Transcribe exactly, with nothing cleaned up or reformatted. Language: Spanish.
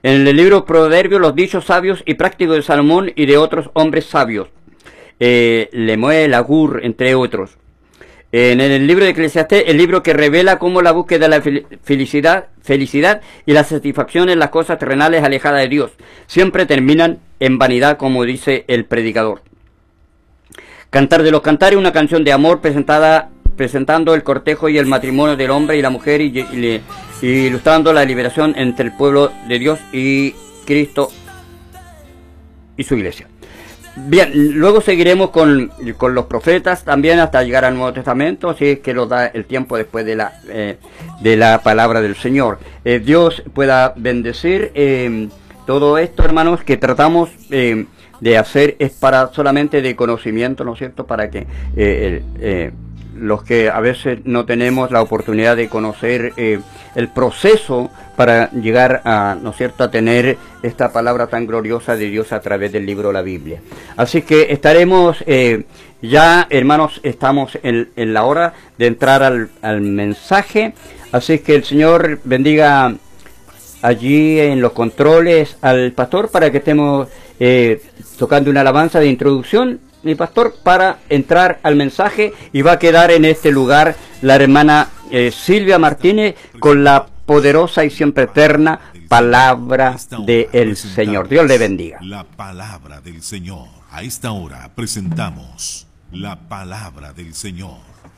En el libro Proverbios, los dichos sabios y prácticos de Salomón y de otros hombres sabios. Eh, Lemuel, Agur, entre otros. En el libro de Eclesiastés, el libro que revela cómo la búsqueda de la felicidad, felicidad y la satisfacción en las cosas terrenales alejadas de Dios siempre terminan en vanidad, como dice el predicador. Cantar de los Cantares, una canción de amor presentada, presentando el cortejo y el matrimonio del hombre y la mujer y, y, y ilustrando la liberación entre el pueblo de Dios y Cristo y su iglesia. Bien, luego seguiremos con, con los profetas también hasta llegar al Nuevo Testamento, así es que nos da el tiempo después de la, eh, de la palabra del Señor. Eh, Dios pueda bendecir eh, todo esto, hermanos, que tratamos eh, de hacer es para solamente de conocimiento, ¿no es cierto?, para que eh, eh, los que a veces no tenemos la oportunidad de conocer eh, el proceso para llegar a, ¿no es cierto?, a tener esta palabra tan gloriosa de Dios a través del libro de la Biblia. Así que estaremos eh, ya, hermanos, estamos en, en la hora de entrar al, al mensaje. Así que el Señor bendiga allí en los controles al pastor para que estemos eh, tocando una alabanza de introducción, mi pastor, para entrar al mensaje, y va a quedar en este lugar la hermana eh, Silvia Martínez con la poderosa y siempre eterna palabra del Señor. Dios le bendiga. La palabra del Señor. A esta hora presentamos la palabra del Señor.